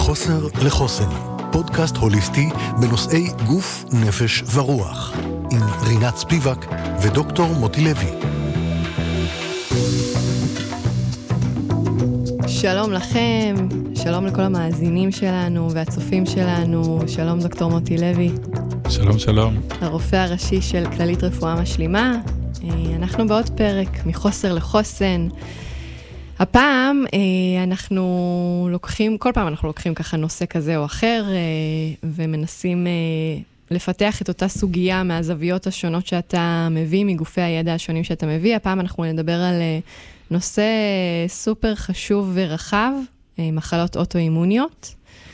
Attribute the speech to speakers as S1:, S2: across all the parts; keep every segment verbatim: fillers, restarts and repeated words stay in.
S1: מחוסר לחוסן, פודקאסט הוליסטי בנושאי גוף, נפש ורוח, עם רינת ספיבק ודוקטור מוטי לוי.
S2: שלום לכם, שלום לכל המאזינים שלנו והצופים שלנו, שלום דוקטור מוטי לוי.
S3: שלום שלום.
S2: הרופא הראשי של כללית רפואה משלימה. אנחנו בעוד פרק מחוסר לחוסן. הפעם אנחנו לוקחים, כל פעם אנחנו לוקחים ככה נושא כזה או אחר, ומנסים לפתח את אותה סוגיה מהזוויות השונות שאתה מביא, מגופי הידע השונים שאתה מביא. הפעם אנחנו נדבר על נושא סופר חשוב ורחב, מחלות אוטואימוניות,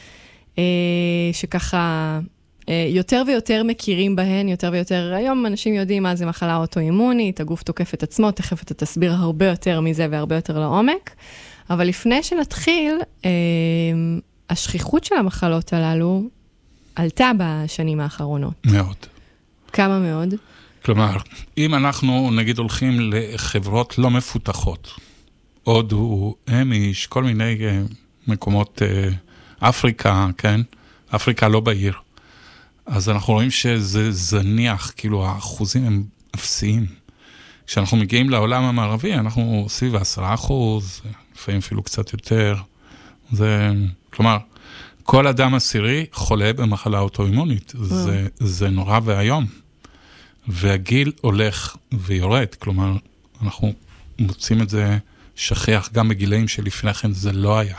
S2: שככה יותר ויותר מכירים בהן, יותר ויותר, היום אנשים יודעים מה זה מחלה אוטואימונית, הגוף תוקף את עצמו, תכף אתה תסביר הרבה יותר מזה והרבה יותר לעומק, אבל לפני שנתחיל, השכיחות של המחלות הללו עלתה בשנים האחרונות.
S3: מאוד.
S2: כמה מאוד?
S3: כלומר, אם אנחנו נגיד הולכים לחברות לא מפותחות, הודו, אמיש, כל מיני מקומות, אפריקה, כן? אפריקה לא בעיר. אז אנחנו רואים שזה זניח, כאילו האחוזים הם אפסיים. כשאנחנו מגיעים לעולם המערבי, אנחנו סביב עשרה אחוז, לפעמים אפילו קצת יותר. זה, כלומר, כל אדם עשירי חולה במחלה אוטואימונית. זה, זה נורא והיום. והגיל הולך ויורד. כלומר, אנחנו מוצאים את זה שכיח גם בגילאים שלפני כן זה לא היה.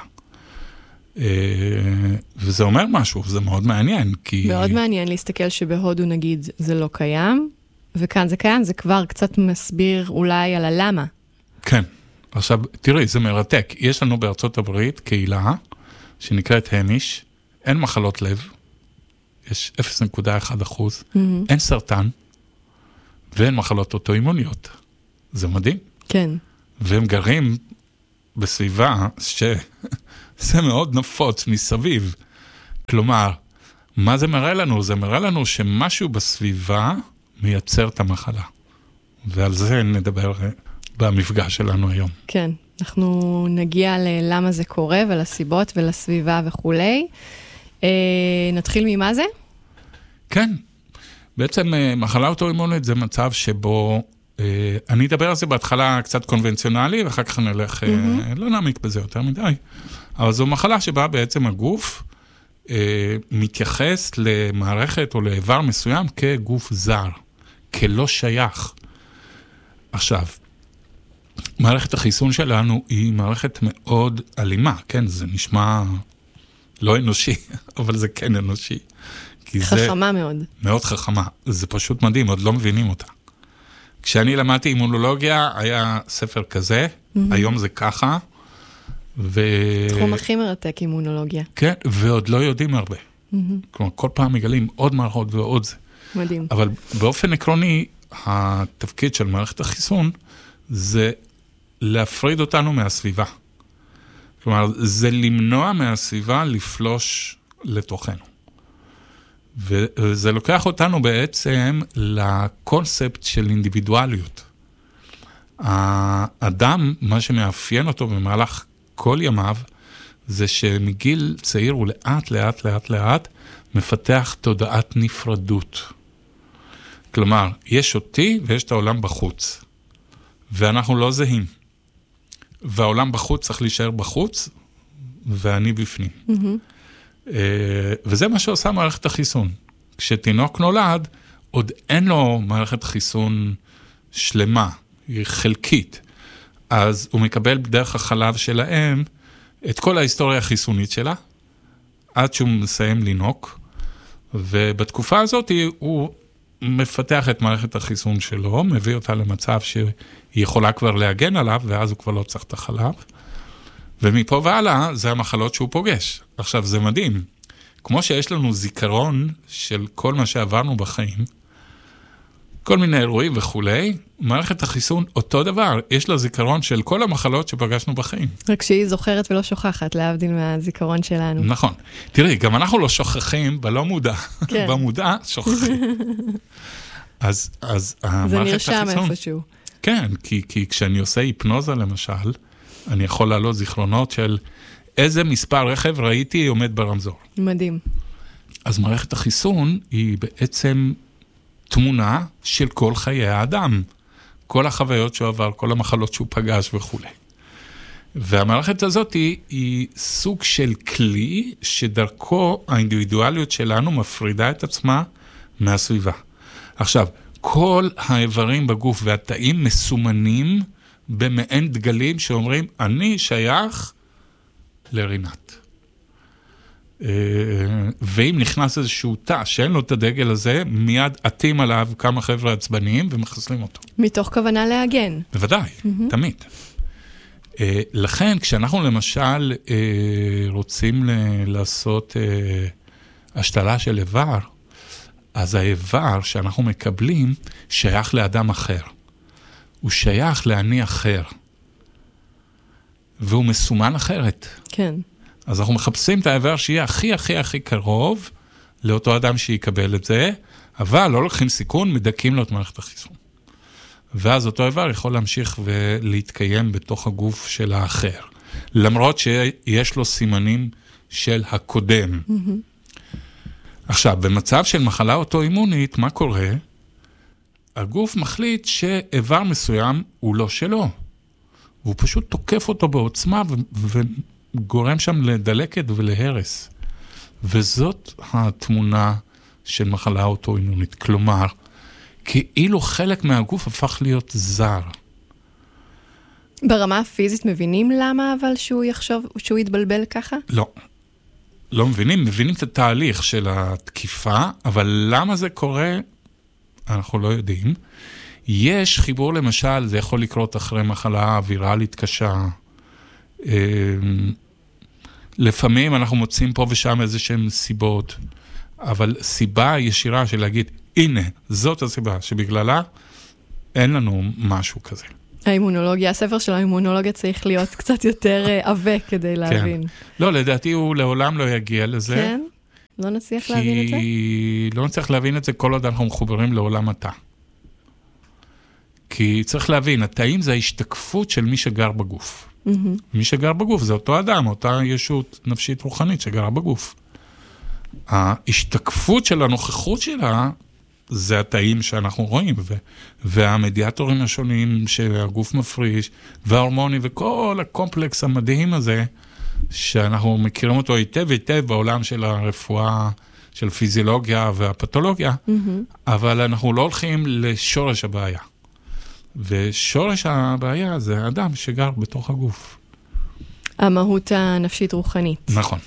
S3: וזה אומר משהו, זה מאוד מעניין, כי...
S2: מאוד מעניין להסתכל שבהודו נגיד זה לא קיים, וכאן זה קיים, זה כבר קצת מסביר אולי על הלמה.
S3: כן, עכשיו תראי, זה מרתק, יש לנו בארצות הברית קהילה שנקראת המיש, אין מחלות לב, יש אפס נקודה אחת אחוז, mm-hmm. אין סרטן, ואין מחלות אוטואימוניות, זה מדהים.
S2: כן.
S3: והם גרים בסביבה ש... זה מאוד נפוץ מסביב. כלומר, מה זה מראה לנו? זה מראה לנו שמשהו בסביבה מייצר את המחלה. ועל זה נדבר במפגש שלנו היום.
S2: כן, אנחנו נגיע ללמה זה קורה ולסיבות ולסביבה וכולי. אה, נתחיל ממה זה?
S3: כן. בעצם מחלה אוטואימונית זה מצב שבו, אה, אני אדבר על זה בהתחלה קצת קונבנציונלי, ואחר כך נלך, mm-hmm. אה, לא נעמיק בזה יותר מדי. אבל זו מחלה שבה בעצם הגוף אה, מתייחס למערכת או לאיבר מסוים כגוף זר, כלא שייך. עכשיו, מערכת החיסון שלנו היא מערכת מאוד אלימה, כן, זה נשמע לא אנושי, אבל זה כן אנושי.
S2: חכמה מאוד.
S3: מאוד חכמה, זה פשוט מדהים, עוד לא מבינים אותה. כשאני למדתי אימונולוגיה, היה ספר כזה, mm-hmm. היום זה ככה, ו...
S2: תחום הכי מרתק אימונולוגיה.
S3: כן, ועוד לא יודעים הרבה. Mm-hmm. כלומר, כל פעם מגלים עוד מערכות ועוד זה.
S2: מדהים.
S3: אבל באופן עקרוני, התפקיד של מערכת החיסון, זה להפריד אותנו מהסביבה. כלומר, זה למנוע מהסביבה לפלוש לתוכנו. וזה לוקח אותנו בעצם לקונספט של אינדיבידואליות. האדם, מה שמאפיין אותו במהלך כל ימיו, זה שמגיל צעיר הוא לאט, לאט, לאט, לאט, מפתח תודעת נפרדות. כלומר, יש אותי ויש את העולם בחוץ. ואנחנו לא זהים. והעולם בחוץ צריך להישאר בחוץ, ואני בפנים. Mm-hmm. וזה מה שעושה מערכת החיסון. כשתינוק נולד, עוד אין לו מערכת חיסון שלמה, היא חלקית. אז הוא מקבל בדרך החלב שלהם את כל ההיסטוריה החיסונית שלה, עד שהוא מסיים לינוק, ובתקופה הזאת הוא מפתח את מערכת החיסון שלו, מביא אותה למצב שהיא יכולה כבר להגן עליו, ואז הוא כבר לא צריך את החלב, ומפה והלאה זה המחלות שהוא פוגש. עכשיו זה מדהים, כמו שיש לנו זיכרון של כל מה שעברנו בחיים, כל מיני אירועים וכולי, מערכת החיסון אותו דבר, יש לה זיכרון של כל המחלות שפגשנו בחיים.
S2: רק שהיא זוכרת ולא שוכחת, להבדיל מהזיכרון שלנו.
S3: נכון. תראי, גם אנחנו לא שוכחים בלא מודע,
S2: כן.
S3: במודע שוכחים. אז, אז
S2: זה נרשם איפשהו.
S3: כן, כי, כי כשאני עושה היפנוזה למשל, אני יכול לעלות זיכרונות של איזה מספר רכב ראיתי עומד ברמזור.
S2: מדהים.
S3: אז מערכת החיסון היא בעצם תמונה של כל חיי האדם. כל החוויות שהוא עבר, כל המחלות שהוא פגש וכו'. והמערכת הזאת היא, היא סוג של כלי שדרכו האינדיבידואליות שלנו מפרידה את עצמה מהסביבה. עכשיו, כל האיברים בגוף והתאים מסומנים במעין דגלים שאומרים, אני שייך לרינת. ואם נכנס איזשהו תא שאין לו את הדגל הזה, מיד עטים עליו כמה חבר'ה עצבניים ומחסלים אותו.
S2: מתוך כוונה להגן.
S3: בוודאי, תמיד. לכן, כשאנחנו למשל רוצים לעשות השתלה של איבר, אז האיבר שאנחנו מקבלים שייך לאדם אחר. הוא שייך לעני אחר. והוא מסומן אחרת.
S2: כן.
S3: אז אנחנו מחפשים את האיבר שיהיה הכי הכי הכי קרוב לאותו אדם שיקבל את זה, אבל לא לוקחים סיכון, מדקים לו את מערכת החיסון. ואז אותו איבר יכול להמשיך ולהתקיים בתוך הגוף של האחר. למרות שיש לו סימנים של הקודם. Mm-hmm. עכשיו, במצב של מחלה אוטואימונית, מה קורה? הגוף מחליט שאיבר מסוים הוא לא שלו. והוא פשוט תוקף אותו בעוצמה ו- וגורם שם לדלקת ולהרס. וזאת התמונה של מחלה אוטואימונית. כלומר, כאילו חלק מהגוף הפך להיות זר.
S2: ברמה הפיזית מבינים למה אבל שהוא יחשוב, שהוא יתבלבל ככה?
S3: לא. לא מבינים, מבינים את התהליך של התקיפה, אבל למה זה קורה, אנחנו לא יודעים. יש חיבור למשל, זה יכול לקרות אחרי מחלה ויראלית קשה. לפעמים אנחנו מוצאים פה ושם איזה שהן סיבות, אבל סיבה ישירה של להגיד, הנה, זאת הסיבה שבגללה אין לנו משהו כזה.
S2: האימונולוגיה, הספר של האימונולוגיה צריך להיות קצת יותר עבה כדי להבין.
S3: כן. לא, לדעתי הוא לעולם לא יגיע לזה.
S2: כן? לא נצליח להבין את זה?
S3: כי לא נצליח להבין את זה כל עוד אנחנו מחוברים לעולם התא. כי צריך להבין, התאים זה ההשתקפות של מי שגר בגוף. Mm-hmm. מי שגר בגוף זה אותו אדם, אותה ישות נפשית רוחנית שגרה בגוף. ההשתקפות של הנוכחות שלה, זה התאים שאנחנו רואים, ו- והמדיאטורים השונים שהגוף מפריש, וההורמונים וכל הקומפלקס המדהים הזה, שאנחנו מכירים אותו היטב היטב בעולם של הרפואה, של פיזיולוגיה והפתולוגיה, mm-hmm. אבל אנחנו לא הולכים לשורש הבעיה. ושורש הבעיה זה האדם שגר בתוך הגוף.
S2: המהות הנפשית רוחנית.
S3: נכון.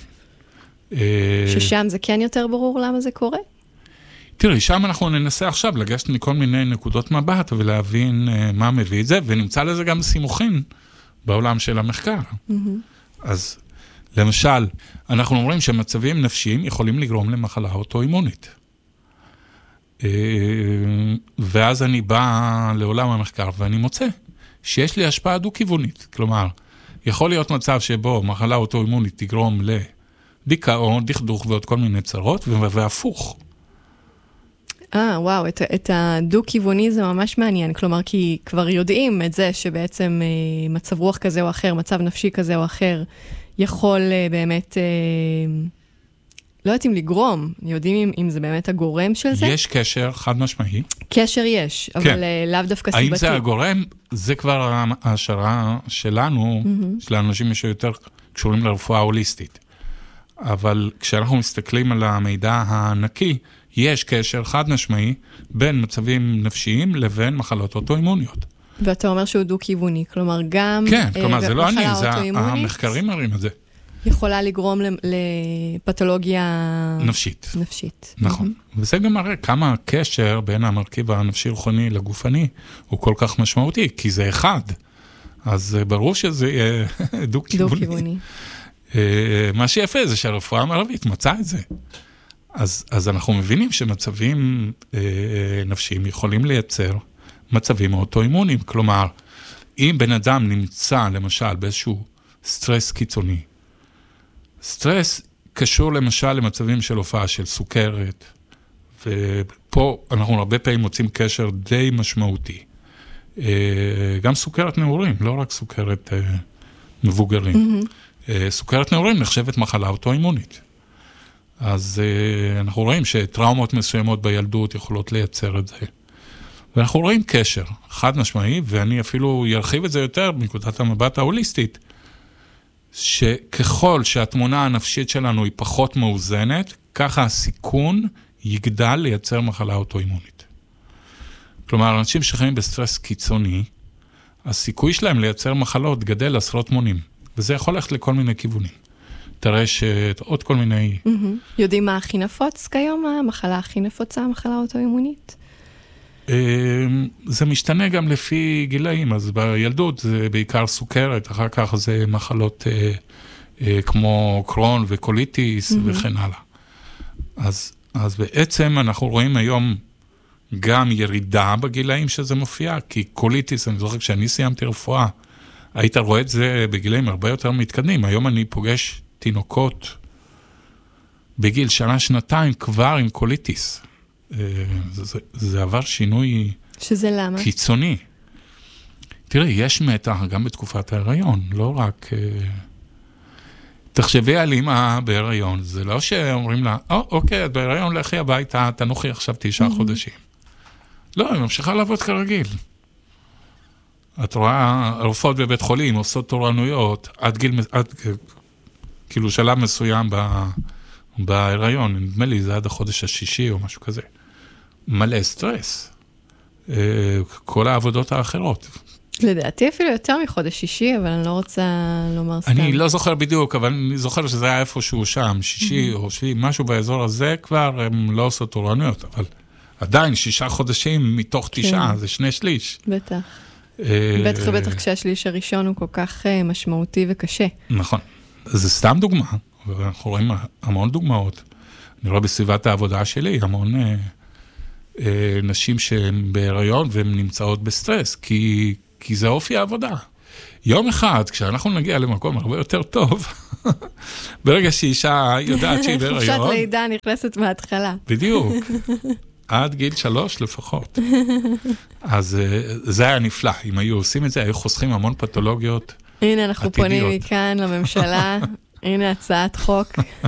S2: ששם זה כן יותר ברור למה זה קורה?
S3: תראי, שם אנחנו ננסה עכשיו לגשת מכל מיני נקודות מבט ולהבין uh, מה מביא את זה, ונמצא לזה גם סימוכין בעולם של המחקר. Mm-hmm. אז למשל, אנחנו אומרים שמצבים נפשיים יכולים לגרום למחלה אוטואימונית. Uh, ואז אני בא לעולם המחקר ואני מוצא שיש לי השפעה דו-כיוונית. כלומר, יכול להיות מצב שבו מחלה אוטואימונית תגרום לדיכאון, דכדוך ועוד כל מיני צרות, והפוך.
S2: אה, וואו, את, את הדו-כיווני זה ממש מעניין, כלומר, כי כבר יודעים את זה שבעצם אה, מצב רוח כזה או אחר, מצב נפשי כזה או אחר, יכול אה, באמת, אה, לא יודעים לגרום, יודעים אם, אם זה באמת הגורם של זה?
S3: יש קשר חד משמעי.
S2: קשר יש, כן. אבל אה, לאו דווקא סיבתי.
S3: האם זה הגורם? זה כבר ההשערה שלנו, mm-hmm. של האנשים שיותר קשורים לרפואה הוליסטית. אבל כשאנחנו מסתכלים על המידע הנקי, יש קשר חד משמעי בין מצבים נפשיים לבין מחלות אוטואימוניות.
S2: ואתה אומר שהוא דו-כיווני, כלומר גם...
S3: כן, כלומר זה לא אני, זה המחקרים מראים את זה.
S2: יכולה לגרום לפתולוגיה...
S3: נפשית.
S2: נפשית.
S3: נכון. וזה גם מראה כמה הקשר בין המרכיב הנפשי-רוחני לגופני הוא כל כך משמעותי, כי זה אחד. אז ברור שזה יהיה דו-כיווני.
S2: דו-כיווני.
S3: מה שיפה זה שהרפואה המערבית מצאה את זה. אז, אז אנחנו מבינים שמצבים אה, נפשיים יכולים לייצר מצבים אוטואימוניים. כלומר, אם בן אדם נמצא למשל באיזשהו סטרס קיצוני, סטרס קשור למשל למצבים של הופעה של סוכרת, ופה אנחנו הרבה פעמים מוצאים קשר די משמעותי. אה, גם סוכרת נעורים, לא רק סוכרת אה, מבוגרים. Mm-hmm. סוכרת נעורים נחשבת מחלה אוטואימונית. אז אנחנו רואים שטראומות מסוימות בילדות יכולות לייצר את זה. ואנחנו רואים קשר, חד משמעי, ואני אפילו ירחיב את זה יותר מנקודת המבט ההוליסטית, שככל שהתמונה הנפשית שלנו היא פחות מאוזנת, ככה הסיכון יגדל לייצר מחלה אוטואימונית. כלומר, אנשים שחיים בסטרס קיצוני, הסיכוי שלהם לייצר מחלות גדל עשרות מונים, וזה יכול ללכת לכל מיני כיוונים. טרשת, עוד כל מיני...
S2: יודעים מה הכי נפוץ כיום? המחלה הכי נפוצה, המחלה האוטואימונית?
S3: זה משתנה גם לפי גילאים, אז בילדות זה בעיקר סוכרת, אחר כך זה מחלות כמו קרון וקוליטיס וכן הלאה. אז, אז בעצם אנחנו רואים היום גם ירידה בגילאים שזה מופיע, כי קוליטיס, אני זוכר כשאני סיימתי רפואה, היית רואה את זה בגילאים הרבה יותר מתקדמים. היום אני פוגש תינוקות בגיל שנה, שנתיים כבר עם קוליטיס. זה, זה, זה עבר שינוי
S2: שזה למה?
S3: קיצוני. תראי, יש מתח גם בתקופת ההיריון, לא רק... תחשבי על אמא בהיריון, זה לא שאומרים לה, או, אוקיי, את בהיריון, לכי הביתה, תנוחי עכשיו תשעה חודשים. לא, היא ממשיכה לעבוד כרגיל. את רואה, רופאות בבית חולים עושות תורנויות, עד גיל, עד, כאילו שלב מסוים ב, בהיריון, נדמה לי, זה עד החודש השישי או משהו כזה. מלא סטרס. כל העבודות האחרות.
S2: לדעתי אפילו יותר מחודש שישי, אבל אני לא רוצה לומר סתם.
S3: אני לא זוכר בדיוק, אבל אני זוכר שזה היה איפשהו שם, שישי או שישי, משהו באזור הזה כבר, הם לא עושות תורנויות, אבל עדיין שישה חודשים מתוך תשעה, זה שני שליש.
S2: בטח. בטח ובטח כשהשליש הראשון הוא כל כך משמעותי וקשה.
S3: נכון. זה סתם דוגמה, ואנחנו רואים המון דוגמאות. אני רואה בסביבת העבודה שלי, המון נשים שהן בהיריון והן נמצאות בסטרס, כי, כי זה אופי העבודה. יום אחד, כשאנחנו נגיע למקום הרבה יותר טוב, ברגע שאישה יודעת שהיא בהיריון...
S2: חופשת לידה נכנסת מההתחלה.
S3: בדיוק. עד גיל שלוש לפחות. אז זה היה נפלא. אם היו עושים את זה, היו חוסכים המון פתולוגיות עתידיות.
S2: הנה, אנחנו פונים מכאן לממשלה. הנה הצעת חוק.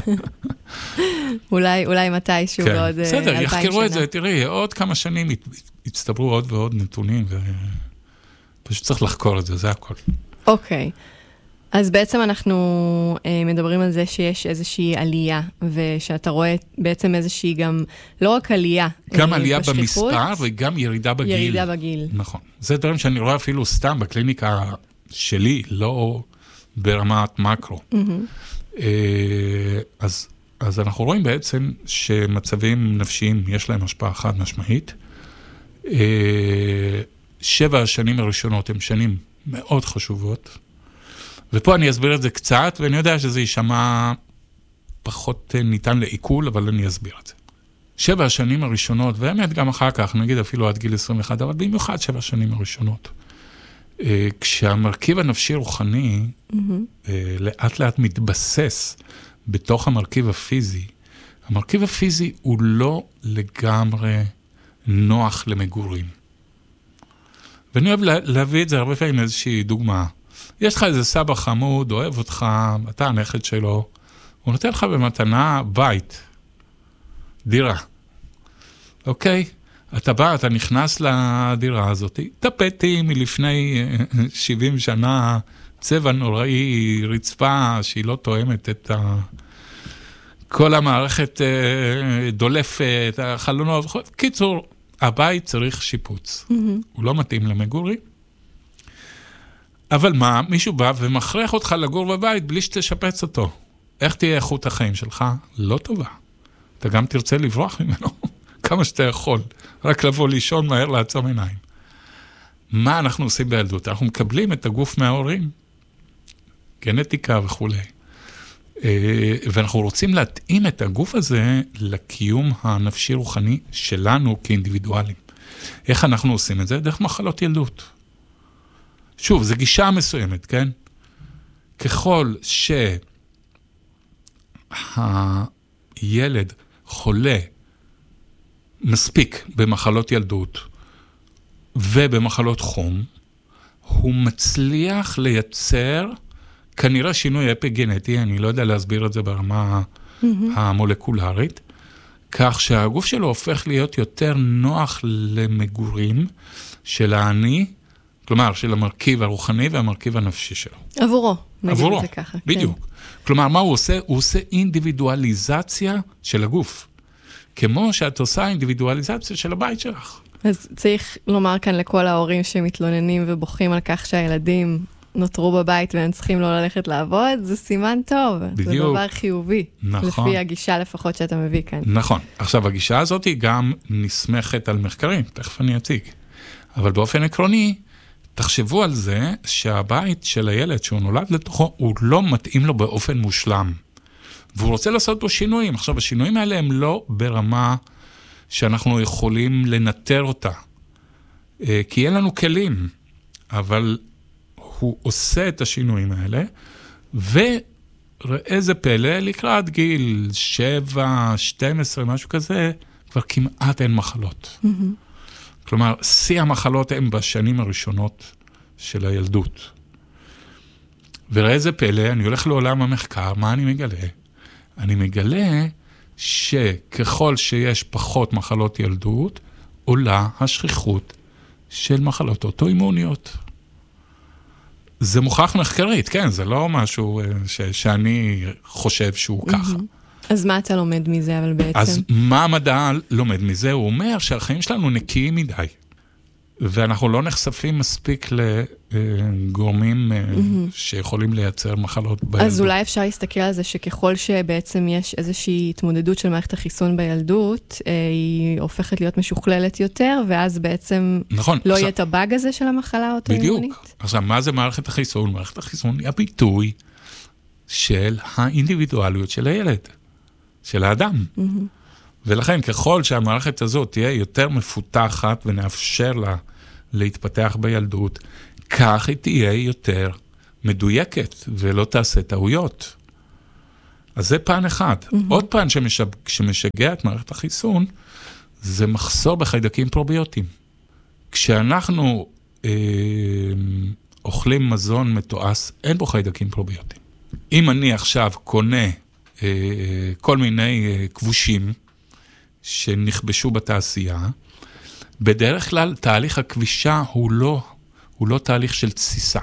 S2: אולי, אולי מתישהו בעוד אלפיים שנה.
S3: בסדר, יחקרו את זה. תראי, עוד כמה שנים יצטברו עוד ועוד נתונים, ופשוט צריך לחקור את זה, זה הכל.
S2: אוקיי. אז בעצם אנחנו אה, מדברים על זה שיש איזושהי עלייה, ושאתה רואה בעצם איזושהי גם, לא רק עלייה
S3: גם אה, עלייה בשכיחות, במספר וגם ירידה בגיל.
S2: ירידה בגיל.
S3: נכון. זה דברים שאני רואה אפילו סתם בקליניקה שלי, לא ברמת מקרו. Mm-hmm. אה, אז, אז אנחנו רואים בעצם שמצבים נפשיים יש להם השפעה חד משמעית. אה, שבע השנים הראשונות הן שנים מאוד חשובות, ופה אני אסביר את זה קצת, ואני יודע שזה יישמע פחות ניתן לעיכול, אבל אני אסביר את זה. שבע השנים הראשונות, והאמת גם אחר כך, נגיד אפילו עד גיל עשרים ואחת, אבל במיוחד שבע השנים הראשונות. כשהמרכיב הנפשי-רוחני mm-hmm. לאט לאט מתבסס בתוך המרכיב הפיזי, המרכיב הפיזי הוא לא לגמרי נוח למגורים. ואני אוהב להביא את זה הרבה פעמים איזושהי דוגמה. יש לך איזה סבא חמוד, אוהב אותך, אתה הנכד שלו, הוא נותן לך במתנה בית, דירה. אוקיי? אתה בא, אתה נכנס לדירה הזאת, טפטי מלפני שבעים שנה, צבע נוראי, רצפה שהיא לא תואמת את ה... כל המערכת דולפת, החלונות, קיצור, הבית צריך שיפוץ. Mm-hmm. הוא לא מתאים למגורים. אבל מה, מישהו בא ומכריח אותך לגור בבית בלי שתשפץ אותו. איך תהיה איכות החיים שלך? לא טובה. אתה גם תרצה לברוח ממנו כמה שאתה יכול. רק לבוא לישון מהר לעצום עיניים. מה אנחנו עושים בילדות? אנחנו מקבלים את הגוף מההורים. גנטיקה וכו'. ואנחנו רוצים להתאים את הגוף הזה לקיום הנפשי-רוחני שלנו כאינדיבידואלים. איך אנחנו עושים את זה? דרך מחלות ילדות. שוב, זו גישה מסוימת, כן? ככל שהילד חולה מספיק במחלות ילדות ובמחלות חום, הוא מצליח לייצר כנראה שינוי אפיגנטי, אני לא יודע להסביר את זה ברמה mm-hmm. המולקולרית, כך שהגוף שלו הופך להיות יותר נוח למגורים של העני, כלומר, של המרכיב הרוחני והמרכיב הנפשי שלו.
S2: עבורו, נגיד
S3: עבורו,
S2: את זה ככה.
S3: בדיוק. כן. כלומר, מה הוא עושה? הוא עושה אינדיבידואליזציה של הגוף. כמו שאת עושה אינדיבידואליזציה של הבית שלך.
S2: אז צריך לומר כאן לכל ההורים שמתלוננים ובוכים על כך שהילדים נותרו בבית והם צריכים לא ללכת לעבוד, זה סימן טוב. בדיוק. זה דבר חיובי. נכון. לפי הגישה לפחות שאתה מביא כאן.
S3: נכון. עכשיו, הגישה הזאת היא גם נסמכת על מחקרים, תכף אני אציג. אבל באופן עקרוני, תחשבו על זה שהבית של הילד שהוא נולד לתוכו, הוא לא מתאים לו באופן מושלם. והוא רוצה לעשות בו שינויים. עכשיו, השינויים האלה הם לא ברמה שאנחנו יכולים לנטר אותה. כי אין לנו כלים. אבל הוא עושה את השינויים האלה, וראה זה פלא, לקראת גיל שבע, שתים עשרה, משהו כזה, כבר כמעט אין מחלות. Mm-hmm. כלומר, שיא המחלות הן בשנים הראשונות של הילדות. וראה זה פלא, אני הולך לעולם המחקר, מה אני מגלה? אני מגלה שככל שיש פחות מחלות ילדות, עולה השכיחות של מחלות אוטואימוניות. זה מוכח מחקרית, כן, זה לא משהו ש- שאני חושב שהוא ככה.
S2: אז מה אתה לומד מזה, אבל בעצם?
S3: אז מה המדע לומד מזה? הוא אומר שהחיים שלנו נקיים מדי, ואנחנו לא נחשפים מספיק לגורמים שיכולים לייצר מחלות בילדות.
S2: אז אולי אפשר להסתכל על זה שככל שבעצם יש איזושהי התמודדות של מערכת החיסון בילדות, היא הופכת להיות משוכללת יותר, ואז בעצם
S3: נכון,
S2: לא
S3: עכשיו,
S2: יהיה את הבאג הזה של המחלה האוטואימונית?
S3: בדיוק. עכשיו, מה זה מערכת החיסון? מערכת החיסון היא הביטוי של האינדיבידואליות של הילד, של האדם. Mm-hmm. ולכן, ככל שהמערכת הזאת תהיה יותר מפותחת ונאפשר לה להתפתח בילדות, כך היא תהיה יותר מדויקת ולא תעשה טעויות. אז זה פן אחד. Mm-hmm. עוד פן שמשג... שמשגע את מערכת החיסון, זה מחסור בחיידקים פרוביוטיים. כשאנחנו אה, אוכלים מזון מתועש, אין בו חיידקים פרוביוטיים. אם אני עכשיו קונה אה, כל מיני אה, כבושים, שנכבשו בתעשייה, בדרך כלל תהליך הכבישה הוא לא, הוא לא תהליך של תסיסה,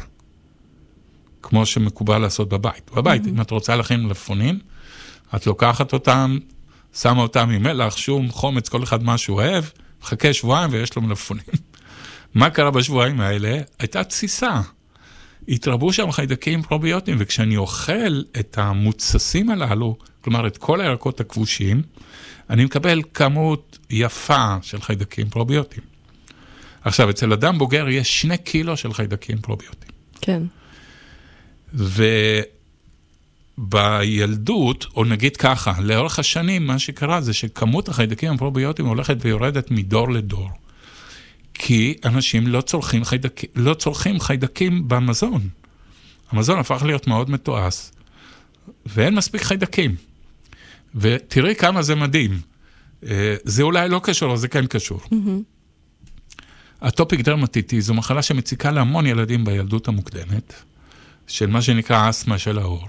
S3: כמו שמקובל לעשות בבית. בבית, mm-hmm. אם את רוצה להכין מלפפונים, את לוקחת אותם, שמה אותם עם מלח, שום, חומץ, כל אחד מה שהוא אוהב, חכה שבועיים ויש לו מלפפונים. מה קרה בשבועיים האלה? הייתה תסיסה. התרבו שם חיידקים פרוביוטיים, וכשאני אוכל את המוצסים הללו, כלומר את כל הירקות הכבושים, אני מקבל כמות יפה של חיידקים פרוביוטיים. עכשיו, אצל אדם בוגר יש שני קילו של חיידקים פרוביוטיים.
S2: כן.
S3: ובילדות, או נגיד ככה, לאורך השנים, מה שקרה זה שכמות החיידקים הפרוביוטיים הולכת ויורדת מדור לדור. כי אנשים לא צורכים חיידקים, לא צורכים חיידקים במזון. המזון הפך להיות מאוד מתועש, ואין מספיק חיידקים. ותראי כמה זה מדהים. זה אולי לא קשור, זה כן קשור. אטופיק דרמטיטיס זו מחלה שמציקה להמון ילדים בילדות המוקדמת, של מה שנקרא אסתמה של העור.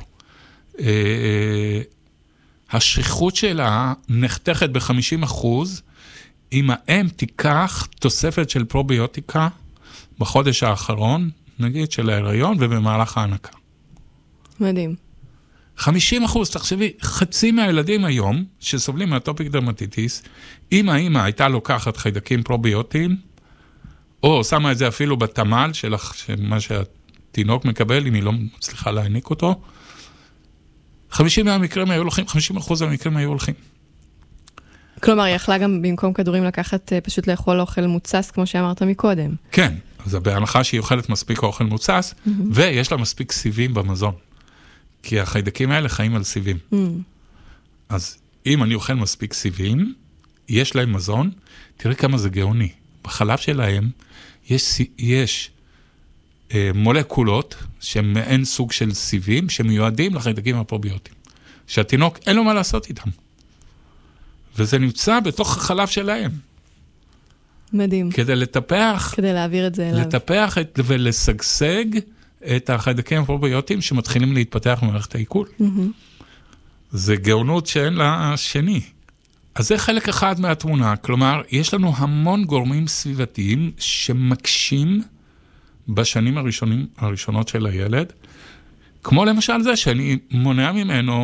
S3: השכיחות שלה נחתכת ב-חמישים אחוז, אם האם תיקח תוספת של פרוביוטיקה בחודש האחרון, נגיד של ההיריון ובמהלך ההנקה.
S2: מדהים.
S3: חמישים אחוז, תחשבי, חצי מהילדים היום שסובלים מאטופיק דרמטיטיס, אם האמא הייתה לוקחת חיידקים פרוביוטיים, או שמה את זה אפילו בתמל של מה שהתינוק מקבל, אם היא לא מצליחה להעניק אותו, חמישים מהמקרים היו הולכים, חמישים אחוז מהמקרים היו הולכים.
S2: כלומר, היא יכלה גם במקום כדורים לקחת, פשוט לאכול אוכל מוצס, כמו שאמרת מקודם.
S3: כן, אז בהנחה שהיא אוכלת מספיק אוכל מוצס, mm-hmm. ויש לה מספיק סיבים במזון. כי החיידקים האלה חיים על סיבים. Mm. אז אם אני אוכל מספיק סיבים, יש להם מזון, תראי כמה זה גאוני. בחלב שלהם יש, יש אה, מולקולות שהן מעין סוג של סיבים, שמיועדים לחיידקים הפרוביוטיים. שהתינוק אין לו מה לעשות איתם. וזה נמצא בתוך החלב שלהם.
S2: מדהים.
S3: כדי לטפח,
S2: כדי להעביר את זה אליו.
S3: לטפח את, ולסגסג את החיידקים הפרוביוטיים שמתחילים להתפתח במערכת העיכול. זה גאונות שאין לה שני. אז זה חלק אחד מהתמונה, כלומר, יש לנו המון גורמים סביבתיים שמקשים בשנים הראשונים, הראשונות של הילד, כמו למשל זה שאני מונע ממנו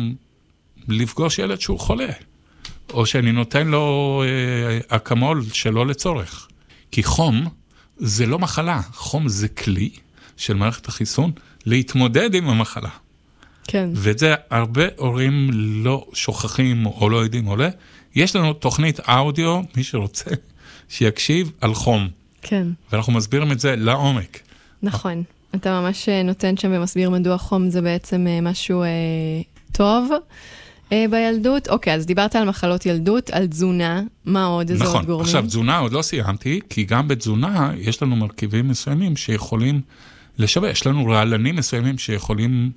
S3: לפגוש ילד שהוא חולה, או שאני נותן לו אה, אקמול שלא לצורך. כי חום זה לא מחלה, חום זה כלי של מערכת החיסון להתמודד עם המחלה.
S2: כן.
S3: ואת זה הרבה הורים לא שוכחים או לא יודעים עולה. יש לנו תוכנית אודיו, מי שרוצה, שיקשיב על חום.
S2: כן.
S3: ואנחנו מסבירים את זה לעומק.
S2: נכון. אתה ממש נותן שם ומסביר מדוע חום זה בעצם משהו אה, טוב אה, בילדות. אוקיי, אז דיברת על מחלות ילדות, על תזונה, מה עוד? איזה
S3: נכון.
S2: עוד גורמים?
S3: עכשיו, תזונה עוד לא סיימתי, כי גם בתזונה יש לנו מרכיבים מסוימים שיכולים לשווה. יש לנו רעלנים מסוימים שיכולים,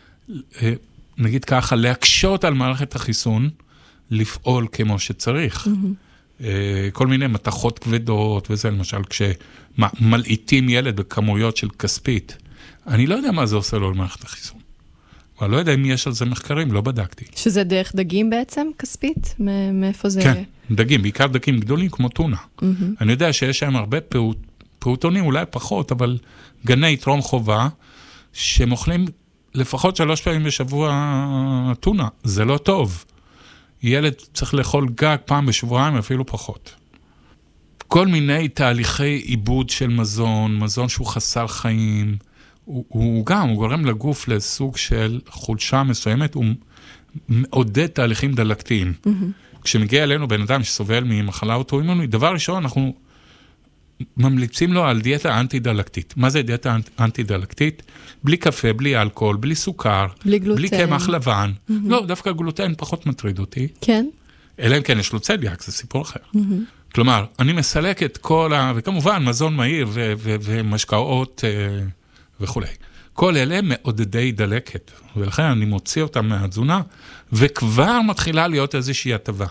S3: נגיד ככה, להקשות על מערכת החיסון, לפעול כמו שצריך. Mm-hmm. כל מיני מתחות כבדות וזה, למשל, כשמלעיטים ילד בכמויות של כספית, אני לא יודע מה זה עושה לו למערכת החיסון. אבל לא יודע אם יש על זה מחקרים, לא בדקתי.
S2: שזה דרך דגים בעצם, כספית? מאיפה זה?
S3: כן, דגים, בעיקר דגים גדולים כמו טונה. Mm-hmm. אני יודע שיש שם הרבה פעוט, פעוטונים, אולי פחות, אבל גני טרום חובה, שמאכלים לפחות שלוש פעמים בשבוע טונה. זה לא טוב. ילד צריך לאכול גג פעם בשבועיים, אפילו פחות. כל מיני תהליכי עיבוד של מזון, מזון שהוא חסר חיים, הוא, הוא גם, הוא גורם לגוף לסוג של חולשה מסוימת, הוא מעודד תהליכים דלקתיים. Mm-hmm. כשמגיע אלינו בן אדם שסובל ממחלה אוטואימונית, דבר ראשון, אנחנו ממליצים לו על דיאטה אנטי-דלקתית. מה זה דיאטה אנטי-דלקתית? בלי קפה, בלי אלכוהול, בלי סוכר,
S2: בלי גלוטן.
S3: בלי קמח לבן. Mm-hmm. לא, דווקא גלוטן פחות מטריד אותי.
S2: כן.
S3: אלא אם כן יש לו צליאק, זה סיפור אחר. Mm-hmm. כלומר, אני מסלק את כל ה... וכמובן, מזון מהיר ו- ו- ומשקאות אה, וכו'. כל אלה מעודדי דלקת, ולכן אני מוציא אותם מהתזונה, וכבר מתחילה להיות איזושהי הטבה.